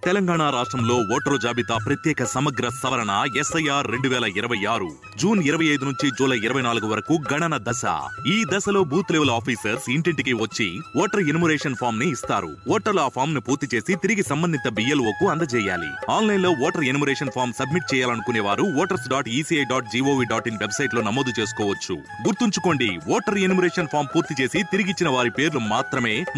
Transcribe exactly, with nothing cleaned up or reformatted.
తెలంగాణ రాష్ట్రంలో ఓటరు జాబితా ప్రత్యేక సమగ్ర సవరణ ఎస్ఐఆర్ రెండు వేల ఇరవై ఆరు జూన్ ఇరవై ఐదు నుంచి జూలై ఇరవై నాలుగు వరకు గణన దశ. ఈ దశలో బూత్ లెవెల్ ఆఫీసర్స్ ఇంటింటికి వచ్చి ఓటర్ ఎన్యుమరేషన్ ఫామ్ ని ఇస్తారు. ఓటర్లు ఆ ఫామ్ ను పూర్తి చేసి తిరిగి సంబంధిత బిఎల్ఓ కు అందజేయాలి. ఆన్లైన్ లో ఓటర్ ఎన్యుమరేషన్ ఫామ్ సబ్మిట్ చేయాలనుకునే వారు voters dot ECI dot GOV dot in website లో నమోదు చేసుకోవచ్చు. గుర్తుంచుకోండి, ఓటర్ ఎన్యుమరేషన్ ఫామ్ పూర్తి చేసి తిరిగిచ్చిన వారి పేర్లు మాత్రమే